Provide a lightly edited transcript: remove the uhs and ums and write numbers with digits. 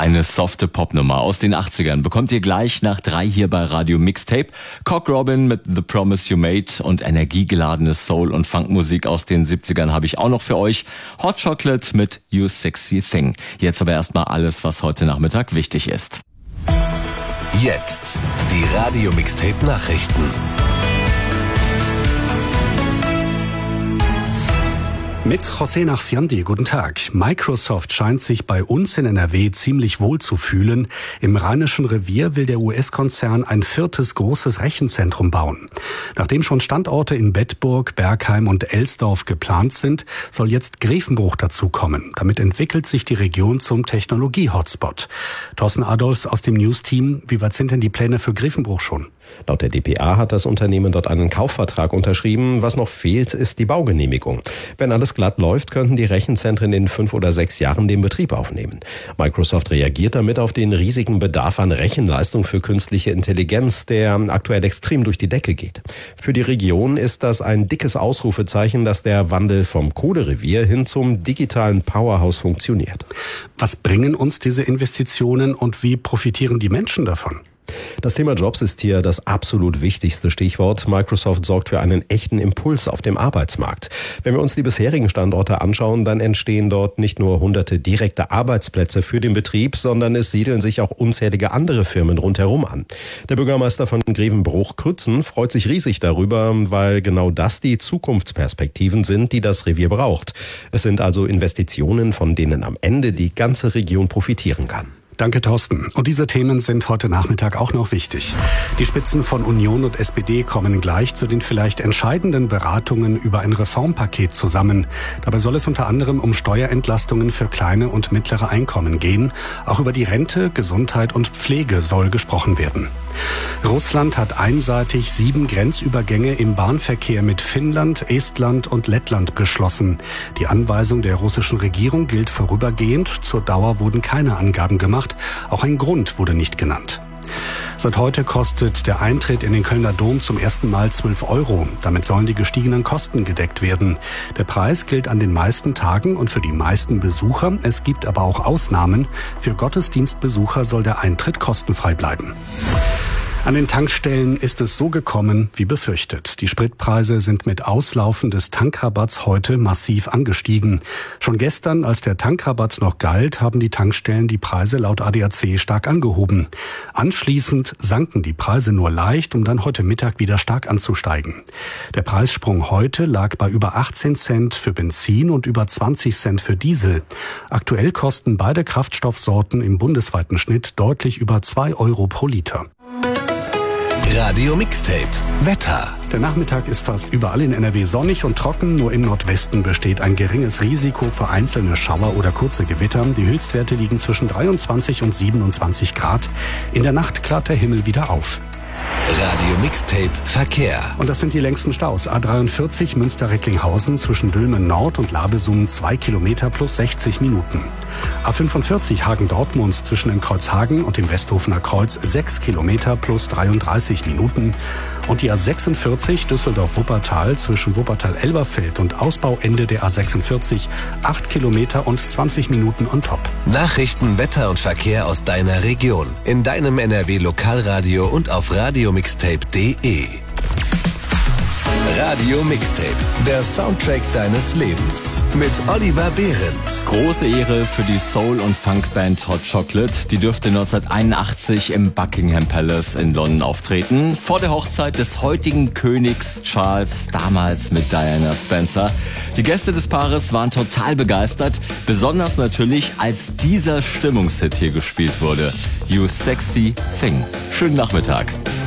Eine softe Popnummer aus den 80ern bekommt ihr gleich nach 3 hier bei Radio Mixtape. Cock Robin mit The Promise You Made und energiegeladene Soul- und Funkmusik aus den 70ern habe ich auch noch für euch. Hot Chocolate mit You Sexy Thing. Jetzt aber erstmal alles, was heute Nachmittag wichtig ist. Jetzt die Radio Mixtape Nachrichten. Mit José Nachsiandi, guten Tag. Microsoft scheint sich bei uns in NRW ziemlich wohl zu fühlen. Im Rheinischen Revier will der US-Konzern ein 4. großes Rechenzentrum bauen. Nachdem schon Standorte in Bedburg, Bergheim und Elsdorf geplant sind, soll jetzt Grevenbruch dazukommen. Damit entwickelt sich die Region zum Technologie-Hotspot. Thorsten Adolfs aus dem News-Team, wie weit sind denn die Pläne für Grevenbruch schon? Laut der dpa hat das Unternehmen dort einen Kaufvertrag unterschrieben. Was noch fehlt, ist die Baugenehmigung. Wenn alles glatt läuft, könnten die Rechenzentren in 5 oder 6 Jahren den Betrieb aufnehmen. Microsoft reagiert damit auf den riesigen Bedarf an Rechenleistung für künstliche Intelligenz, der aktuell extrem durch die Decke geht. Für die Region ist das ein dickes Ausrufezeichen, dass der Wandel vom Kohlerevier hin zum digitalen Powerhouse funktioniert. Was bringen uns diese Investitionen und wie profitieren die Menschen davon? Das Thema Jobs ist hier das absolut wichtigste Stichwort. Microsoft sorgt für einen echten Impuls auf dem Arbeitsmarkt. Wenn wir uns die bisherigen Standorte anschauen, dann entstehen dort nicht nur hunderte direkte Arbeitsplätze für den Betrieb, sondern es siedeln sich auch unzählige andere Firmen rundherum an. Der Bürgermeister von Grevenbruch, Krützen, freut sich riesig darüber, weil genau das die Zukunftsperspektiven sind, die das Revier braucht. Es sind also Investitionen, von denen am Ende die ganze Region profitieren kann. Danke, Thorsten. Und diese Themen sind heute Nachmittag auch noch wichtig. Die Spitzen von Union und SPD kommen gleich zu den vielleicht entscheidenden Beratungen über ein Reformpaket zusammen. Dabei soll es unter anderem um Steuerentlastungen für kleine und mittlere Einkommen gehen. Auch über die Rente, Gesundheit und Pflege soll gesprochen werden. Russland hat einseitig 7 Grenzübergänge im Bahnverkehr mit Finnland, Estland und Lettland beschlossen. Die Anweisung der russischen Regierung gilt vorübergehend. Zur Dauer wurden keine Angaben gemacht. Auch ein Grund wurde nicht genannt. Seit heute kostet der Eintritt in den Kölner Dom zum ersten Mal 12 €. Damit sollen die gestiegenen Kosten gedeckt werden. Der Preis gilt an den meisten Tagen und für die meisten Besucher. Es gibt aber auch Ausnahmen. Für Gottesdienstbesucher soll der Eintritt kostenfrei bleiben. An den Tankstellen ist es so gekommen wie befürchtet. Die Spritpreise sind mit Auslaufen des Tankrabatts heute massiv angestiegen. Schon gestern, als der Tankrabatt noch galt, haben die Tankstellen die Preise laut ADAC stark angehoben. Anschließend sanken die Preise nur leicht, um dann heute Mittag wieder stark anzusteigen. Der Preissprung heute lag bei über 18 Cent für Benzin und über 20 Cent für Diesel. Aktuell kosten beide Kraftstoffsorten im bundesweiten Schnitt deutlich über 2 € pro Liter. Radio Mixtape Wetter. Der Nachmittag ist fast überall in NRW sonnig und trocken. Nur im Nordwesten besteht ein geringes Risiko für einzelne Schauer oder kurze Gewitter. Die Höchstwerte liegen zwischen 23 und 27 Grad. In der Nacht klart der Himmel wieder auf. Radio Mixtape Verkehr. Und das sind die längsten Staus. A43 Münster-Recklinghausen zwischen Dülmen Nord und Labesum 2 Kilometer plus 60 Minuten. A45 Hagen-Dortmund zwischen dem Kreuzhagen und dem Westhofener Kreuz 6 Kilometer plus 33 Minuten. Und die A46 Düsseldorf-Wuppertal zwischen Wuppertal-Elberfeld und Ausbauende der A46 8 Kilometer und 20 Minuten on top. Nachrichten, Wetter und Verkehr aus deiner Region. In deinem NRW-Lokalradio und auf radiomixtape.de. Radio Mixtape, der Soundtrack deines Lebens. Mit Oliver Behrendt. Große Ehre für die Soul- und Funkband Hot Chocolate. Die dürfte 1981 im Buckingham Palace in London auftreten. Vor der Hochzeit des heutigen Königs Charles, damals mit Diana Spencer. Die Gäste des Paares waren total begeistert. Besonders natürlich, als dieser Stimmungshit hier gespielt wurde. You Sexy Thing. Schönen Nachmittag.